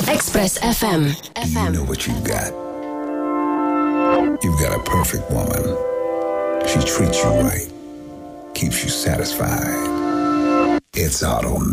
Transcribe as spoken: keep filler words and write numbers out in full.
Express F M. F M. You know what you've got. You've got a perfect woman. She treats you right. Keeps you satisfied. It's automatic.